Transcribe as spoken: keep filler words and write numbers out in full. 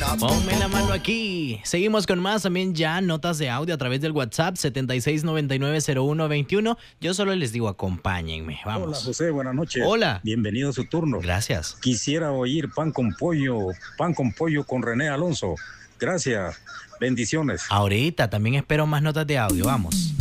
Ponme la mano aquí. Seguimos con más, también ya notas de audio a través del WhatsApp setenta y seis noventa y nueve cero uno veintiuno. Yo solo les digo acompáñenme, vamos. Hola José, buenas noches. Hola. Bienvenido a su turno. Gracias. Quisiera oír pan con pollo, pan con pollo con René Alonso. Gracias. Bendiciones. Ahorita también espero más notas de audio, vamos.